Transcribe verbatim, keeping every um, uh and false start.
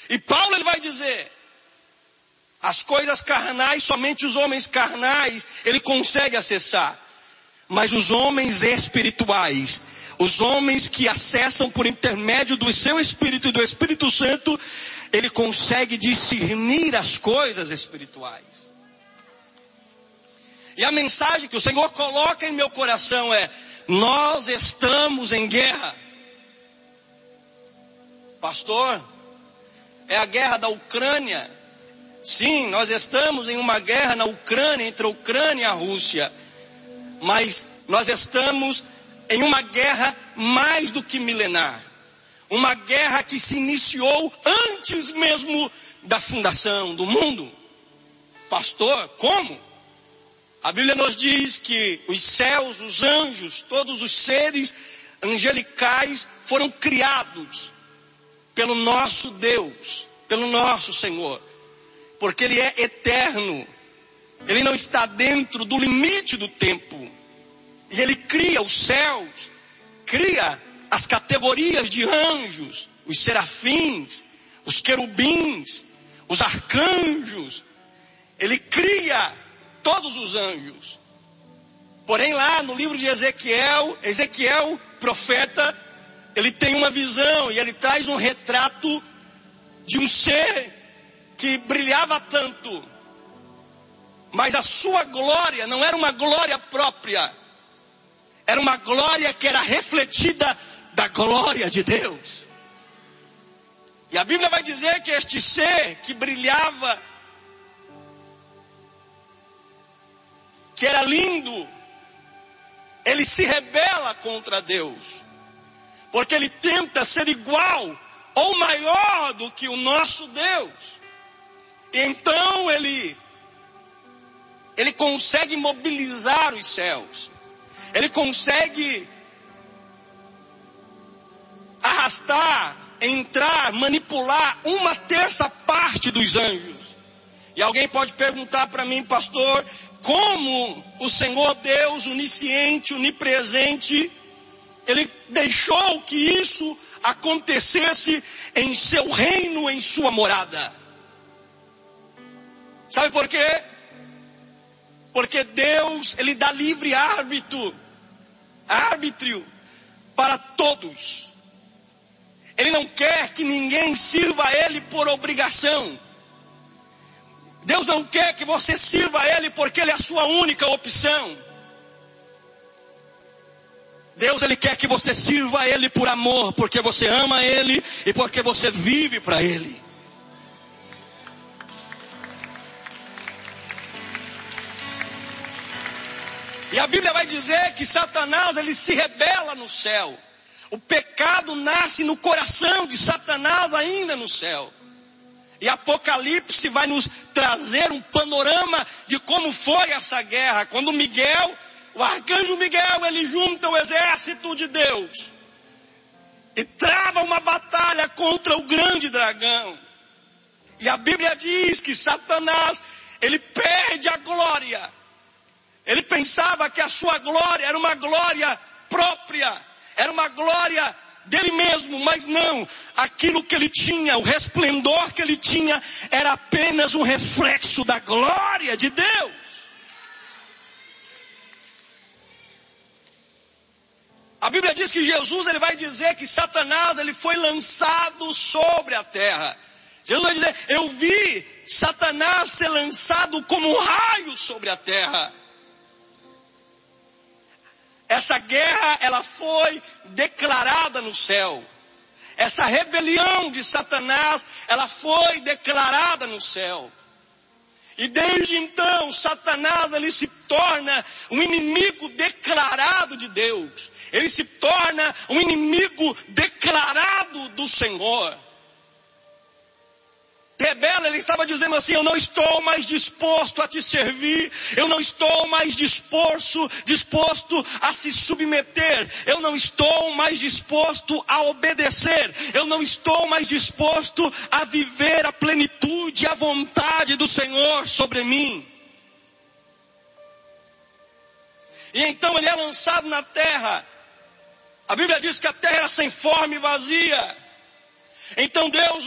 E Paulo ele vai dizer, as coisas carnais, somente os homens carnais, ele consegue acessar. Mas os homens espirituais, os homens que acessam por intermédio do seu Espírito e do Espírito Santo, ele consegue discernir as coisas espirituais. E a mensagem que o Senhor coloca em meu coração é, nós estamos em guerra. Pastor, é a guerra da Ucrânia. Sim, nós estamos em uma guerra na Ucrânia, entre a Ucrânia e a Rússia. Mas nós estamos em uma guerra mais do que milenar. Uma guerra que se iniciou antes mesmo da fundação do mundo. Pastor, como? A Bíblia nos diz que os céus, os anjos, todos os seres angelicais foram criados pelo nosso Deus, pelo nosso Senhor. Porque Ele é eterno. Ele não está dentro do limite do tempo. E Ele cria os céus, cria as categorias de anjos, os serafins, os querubins, os arcanjos. Ele cria todos os anjos. Porém lá no livro de Ezequiel, Ezequiel, profeta, ele tem uma visão e ele traz um retrato de um ser que brilhava tanto, mas a sua glória não era uma glória própria, era uma glória que era refletida da glória de Deus. E a Bíblia vai dizer que este ser que brilhava, que era lindo, ele se rebela contra Deus, porque ele tenta ser igual ou maior do que o nosso Deus. Então ele, ele consegue mobilizar os céus. Ele consegue arrastar, entrar, manipular uma terça parte dos anjos. E alguém pode perguntar para mim, pastor, como o Senhor Deus, onisciente, onipresente, Ele deixou que isso acontecesse em seu reino, em sua morada? Sabe por quê? Porque Deus, Ele dá livre árbitro, árbitro para todos. Ele não quer que ninguém sirva a Ele por obrigação. Deus não quer que você sirva a Ele porque Ele é a sua única opção. Deus, Ele quer que você sirva a Ele por amor, porque você ama Ele e porque você vive para Ele. E a Bíblia vai dizer que Satanás, ele se rebela no céu. O pecado nasce no coração de Satanás ainda no céu. E Apocalipse vai nos trazer um panorama de como foi essa guerra. Quando Miguel, o arcanjo Miguel, ele junta o exército de Deus e trava uma batalha contra o grande dragão. E a Bíblia diz que Satanás, ele perde a glória. Ele pensava que a sua glória era uma glória própria, era uma glória dele mesmo, mas não, aquilo que ele tinha, o resplendor que ele tinha, era apenas um reflexo da glória de Deus. A Bíblia diz que Jesus, ele vai dizer que Satanás, ele foi lançado sobre a terra. Jesus vai dizer, eu vi Satanás ser lançado como um raio sobre a terra. Essa guerra, ela foi declarada no céu. Essa rebelião de Satanás, ela foi declarada no céu. E desde então, Satanás, ele se torna um inimigo declarado de Deus. Ele se torna um inimigo declarado do Senhor. Rebela, ele estava dizendo assim, eu não estou mais disposto a te servir, eu não estou mais disposto, disposto a se submeter, eu não estou mais disposto a obedecer, eu não estou mais disposto a viver a plenitude e a vontade do Senhor sobre mim. E então ele é lançado na terra. A Bíblia diz que a terra era sem forma e vazia. Então Deus